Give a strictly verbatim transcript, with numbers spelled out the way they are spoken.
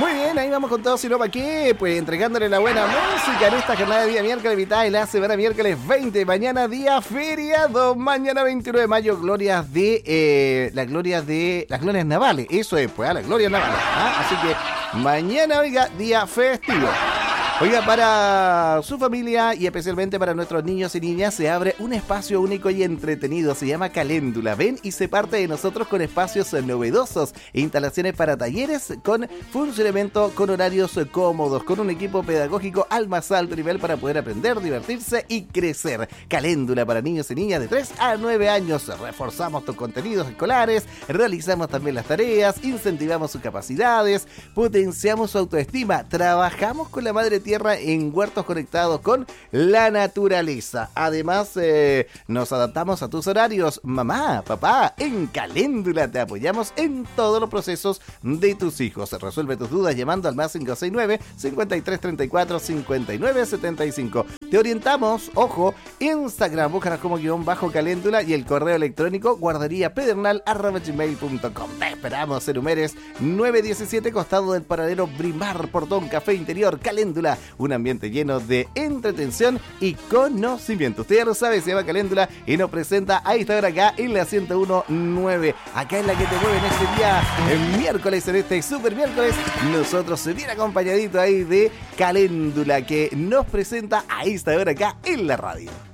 Muy bien, ahí vamos con todo, si no, ¿para qué? Pues entregándole la buena música en esta jornada de día miércoles, mitad de la semana, miércoles veinte, mañana día feriado, mañana veintiuno de mayo, glorias de, eh, las glorias de, las glorias navales, eso es, pues, ¿eh? Las glorias navales, ¿ah? Así que mañana, oiga, día festivo. Oiga, para su familia y especialmente para nuestros niños y niñas se abre un espacio único y entretenido, se llama Caléndula. Ven y se parte de nosotros con espacios novedosos, instalaciones para talleres con funcionamiento, con horarios cómodos, con un equipo pedagógico al más alto nivel para poder aprender, divertirse y crecer. Caléndula para niños y niñas de tres a nueve años. Reforzamos tus contenidos escolares, realizamos también las tareas, incentivamos sus capacidades, potenciamos su autoestima, trabajamos con la madre tierra en huertos conectados con la naturaleza. Además, eh, nos adaptamos a tus horarios. Mamá, papá, en Caléndula te apoyamos en todos los procesos de tus hijos. Resuelve tus dudas llamando al más cinco seis nueve, cinco tres tres cuatro, cinco nueve siete cinco. Te orientamos, ojo, Instagram, búscanos como guión bajo Caléndula y el correo electrónico guardería pedernal arroba gmail punto com. Te esperamos en Humeres nueve diecisiete, costado del paradero Brimar, Portón Café Interior, Caléndula. Un ambiente lleno de entretención y conocimiento. Usted ya lo sabe, se llama Caléndula y nos presenta a esta hora acá en la ciento uno punto nueve. Acá es la que te mueve en este día, el miércoles, en este super miércoles. Nosotros se viene acompañadito ahí de Caléndula que nos presenta a esta hora acá en la radio.